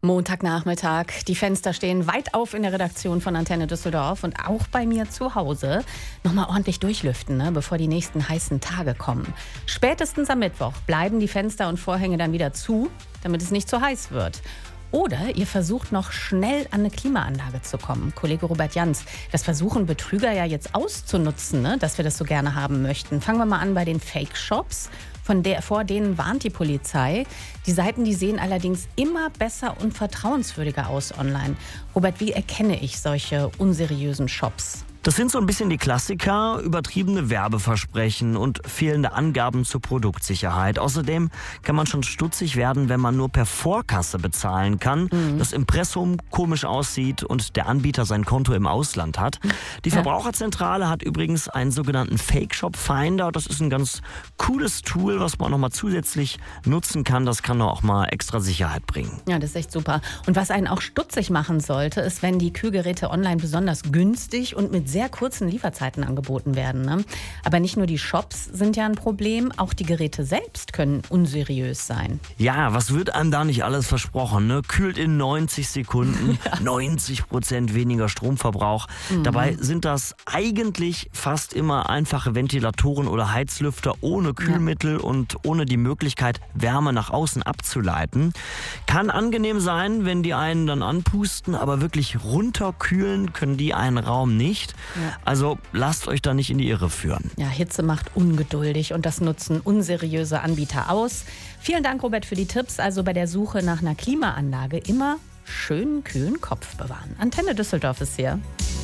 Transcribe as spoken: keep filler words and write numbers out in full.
Montagnachmittag. Die Fenster stehen weit auf in der Redaktion von Antenne Düsseldorf und auch bei mir zu Hause. Nochmal ordentlich durchlüften, ne, bevor die nächsten heißen Tage kommen. Spätestens am Mittwoch bleiben die Fenster und Vorhänge dann wieder zu, damit es nicht zu heiß wird. Oder ihr versucht noch schnell an eine Klimaanlage zu kommen. Kollege Robert Jans, das versuchen Betrüger ja jetzt auszunutzen, ne, dass wir das so gerne haben möchten. Fangen wir mal an bei den Fake-Shops. Von der, vor denen warnt die Polizei. Die Seiten, die sehen allerdings immer besser und vertrauenswürdiger aus online. Robert, wie erkenne ich solche unseriösen Shops? Das sind so ein bisschen die Klassiker, übertriebene Werbeversprechen und fehlende Angaben zur Produktsicherheit. Außerdem kann man schon stutzig werden, wenn man nur per Vorkasse bezahlen kann, mhm. das Impressum komisch aussieht und der Anbieter sein Konto im Ausland hat. Die ja. Verbraucherzentrale hat übrigens einen sogenannten Fake-Shop-Finder. Das ist ein ganz cooles Tool, was man nochmal zusätzlich nutzen kann. Das kann auch mal extra Sicherheit bringen. Ja, das ist echt super. Und was einen auch stutzig machen sollte, ist, wenn die Kühlgeräte online besonders günstig und mit sehr kurzen Lieferzeiten angeboten werden. Ne? Aber nicht nur die Shops sind ja ein Problem, auch die Geräte selbst können unseriös sein. Ja, was wird einem da nicht alles versprochen? Ne? Kühlt in neunzig Sekunden, ja. neunzig Prozent weniger Stromverbrauch. Mhm. Dabei sind das eigentlich fast immer einfache Ventilatoren oder Heizlüfter ohne Kühlmittel ja. und ohne die Möglichkeit, Wärme nach außen abzuleiten. Kann angenehm sein, wenn die einen dann anpusten, aber wirklich runterkühlen können die einen Raum nicht. Ja. Also lasst euch da nicht in die Irre führen. Ja, Hitze macht ungeduldig und das nutzen unseriöse Anbieter aus. Vielen Dank, Robert, für die Tipps. Also bei der Suche nach einer Klimaanlage immer schönen kühlen Kopf bewahren. Antenne Düsseldorf ist hier.